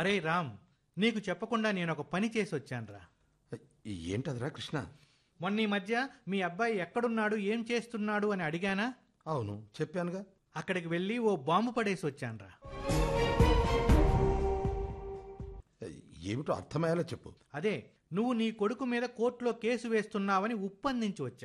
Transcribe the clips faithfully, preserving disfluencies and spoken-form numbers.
అరే రామ్, నీకు చెప్పకుండా నేను ఒక పని చేసి వచ్చానురా. ఏంటదిరా కృష్ణ? మొన్న ఈ మధ్య మీ అబ్బాయి ఎక్కడున్నాడు, ఏం చేస్తున్నాడు అని అడిగానా? అవును, చెప్పానుగా. అక్కడికి వెళ్ళి ఓ బాంబు పడేసి వచ్చానురా. ఏమిటో అర్థమయ్యేలా చెప్పు. అదే, నువ్వు నీ కొడుకు మీద కోర్టులో కేసు వేస్తున్నావని ఉప్పందించి వచ్చా.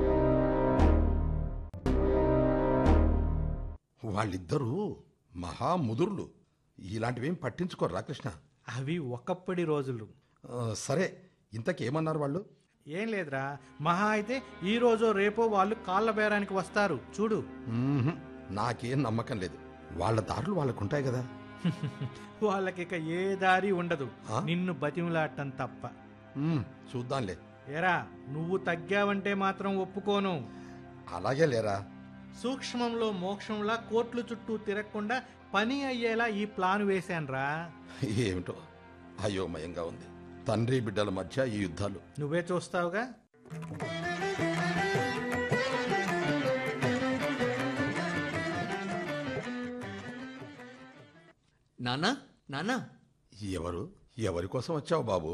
వాళ్ళిద్దరూ మహాముదురులు, ఇలాంటివేం పట్టించుకోర్రా కృష్ణ. అవి ఒకప్పటి రోజులు. ఆ, సరే, ఇంతకేమన్నారు వాళ్ళు? ఏం లేదురా, మహా అయితే ఈ రోజో రేపో వాళ్ళు కాళ్ళ బేరానికి వస్తారు చూడు. మ్మ్హ్. నాకేం నమ్మకం లేదు. వాళ్ళ దారులు వాళ్ళకుంటాయి కదా. వాళ్ళకిక ఏ దారి ఉండదు, ఆ? నిన్ను బతిమలాడటం తప్ప. మ్మ్, చూద్దాంలే. ఏరా, నువ్వు తగ్గావంటే మాత్రం ఒప్పుకోను. అలాగే లేరా. సూక్ష్మంలో మోక్షంలా కోర్టుల చుట్టూ తిరగకుండా పని అయ్యేలా ఈ ప్లాన్ వేశాన్రా. ఏమిటో అయోమయంగా ఉంది. తండ్రి బిడ్డల మధ్య ఈ యుద్ధాలు నువ్వే చూస్తావుగా. నాన్నా నాన్నా ఎవరు ఎవరి కోసం వచ్చావు బాబు?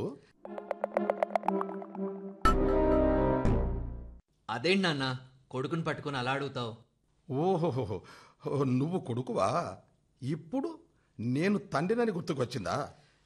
అదేంటి నాన్నా కొడుకుని పట్టుకుని అలా అడుగుతావు? ఓహోహో, నువ్వు కొడుకువా? ఇప్పుడు నేను తండ్రినని గుర్తుకొచ్చిందా?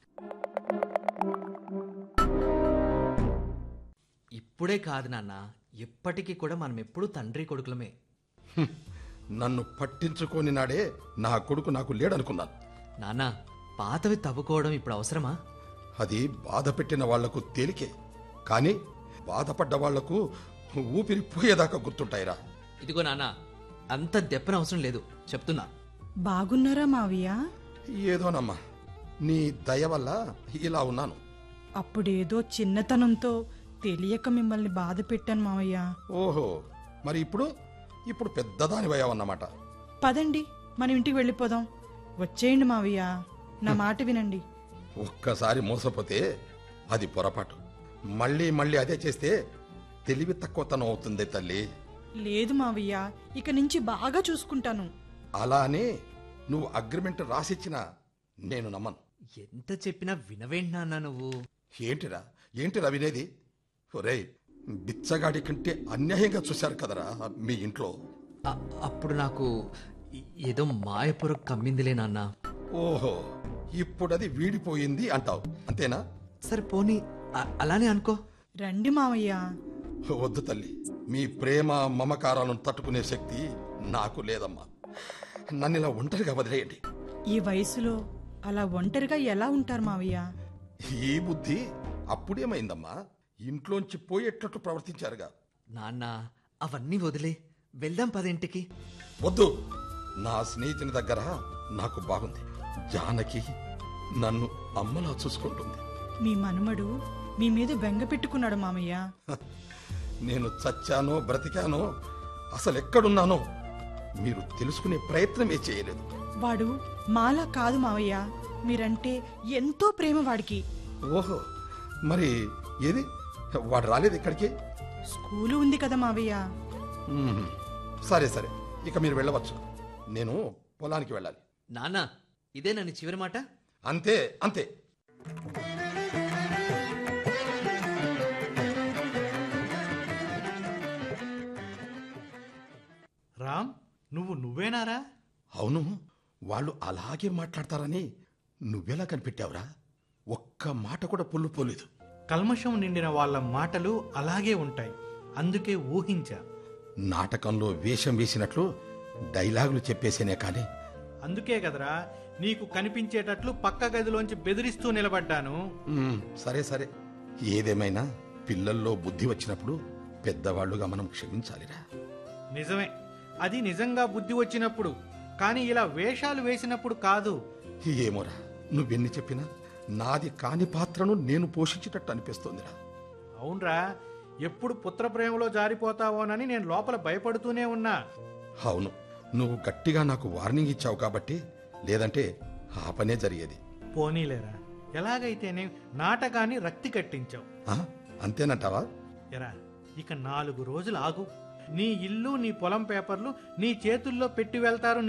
ఇప్పుడే కాదు నాన్న, ఎప్పటికీ కూడా మనం ఎప్పుడూ తండ్రి కొడుకులమే. హ్మ్, నన్ను పట్టించుకోని నాడే నా కొడుకు నాకు లేడనుకున్నాను. నాన్నా, పాతవి తవ్వుకోవడం ఇప్పుడు అవసరమా? అది బాధ పెట్టిన వాళ్లకు తేలికే, కానీ బాధపడ్డ వాళ్లకు ఊపిరి పోయేదాకా గుర్తుంటాయిరా. ఇదిగో నాన్న, అంత దెప్పన అవసరం లేదు, చెప్తున్నా. బాగున్నారా మావయ్య? ఏదోనమ్మా, నీ దయ వల్ల ఇలా ఉన్నాను. అప్పుడేదో చిన్నతనంతో తెలియక మిమ్మల్ని బాధ పెట్టాను మావయ్య. ఓహో, మరి ఇప్పుడు ఇప్పుడు పెద్దదానివయ్యావన్నమాట. పదండి, మనం ఇంటికి వెళ్ళిపోదాం. వచ్చేయండి మావయ్య, నా మాట వినండి. ఒక్కసారి మోసపోతే అది పొరపాటు. మళ్ళీ మళ్ళీ అదే చేస్తే తెలివి తక్కువతనం అవుతుంది తల్లి. లేదు మావయ్య, ఇక నుంచి బాగా చూసుకుంటాను. అలా అని నువ్వు అగ్రిమెంట్ రాసిచ్చినా నేను నమ్మను. ఎంత చెప్పినా వినవేంటి నాన్న నువ్వు? ఏంటిరా ఏంటిరా వినేది? ఒరేయ్, బిచ్చగాడి కంటే అన్యాయంగా చూశారు కదరా మీ ఇంట్లో. అ- అప్పుడు నాకు ఈ- ఏదో మాయపుర కమ్మిందిలే నాన్న. ఓహో, ఇప్పుడది వీడిపోయింది అంటావు, అంతేనా? సరే పోనీ, అ- అలానే అనుకో. రండి మావయ్య. వద్దు తల్లి, మీ ప్రేమ మమకారాలను తట్టుకునే శక్తి నాకు లేదమ్మా. నన్ను ఇలా ఒంటరిగా వదిలేయండి. ఈ వయసులో అలా ఒంటరిగా ఎలా ఉంటారు మావయ్య? ఈ బుద్ధి అప్పుడేమైందమ్మా? ఇంట్లోంచి పోయేటట్టు ప్రవర్తించారుగా. నాన్న, అవన్నీ వదిలే, వెళ్దాం పదింటికి. వద్దు, నా స్నేహితుని దగ్గర నాకు బాగుంది. జానకి నన్ను అమ్మలా చూసుకుంటుంది. మీ మనుమడు మీ మీద బెంగ పెట్టుకున్నాడు మామయ్య. నేను చచ్చానో బ్రతికానో అసలెక్కడున్నానో మీరు తెలుసుకునే ప్రయత్నమే చేయలేదు. వాడు మాలా కాదు మావయ్య, మీరంటే ఎంతో ప్రేమ వాడికి. ఓహో, మరి ఏది వాడు రాలేదు ఇక్కడికి? స్కూలు ఉంది కదా మావయ్య. మ్మ్. సరే సరే, ఇక మీరు వెళ్ళవచ్చు. నేను పొలానికి వెళ్ళాలి. నాన్న, ఇదే నన్ను చివరి మాట. అంతే అంతే. రామ్, నువ్వు నువ్వేనారా? అవును, వాళ్ళు అలాగే మాట్లాడతారని నువ్వెలా కనిపెట్టావురా? ఒక్క మాట కూడా పొల్లు పోలేదు. కల్మషం నిండిన వాళ్ళ మాటలు అలాగే ఉంటాయి, అందుకే ఊహించా. నాటకంలో వేషం వేసినట్లు డైలాగులు చెప్పేసేనే కానీ. అందుకే కదరా నీకు కనిపించేటట్లు పక్క గదిలోంచి బెదిరిస్తూ నిలబడ్డాను. మ్మ్, సరే సరే, ఏదేమైనా పిల్లల్లో బుద్ధి వచ్చినప్పుడు పెద్దవాళ్లుగా మనం క్షమించాలిరా. నిజమే, అది నిజంగా బుద్ధి వచ్చినప్పుడు, కానీ ఇలా వేషాలు వేసినప్పుడు కాదు. ఏమోరా, నువ్వెన్ని చెప్పినా నాది కాని పాత్రను నేను పోషించేటట్టు అనిపిస్తోందిరా. అవునరా, ఎప్పుడు పుత్ర ప్రేమలో జారిపోతావోనని నేను లోపల భయపడుతూనే ఉన్నా. అవును, నువ్వు గట్టిగా నాకు వార్నింగ్ ఇచ్చావు కాబట్టి, లేదంటే ఆ పనే జరిగేది. పోనీలేరా, ఎలాగైతేనే నాటకాన్ని రక్తి కట్టించావు. ఆ, అంతేనంటావా? ఎరా, ఇక నాలుగు రోజులు ఆగు. నీ ఇల్లు నీ పొలం పేపర్లు నీ చేతుల్లో పెట్టి వెళ్తారు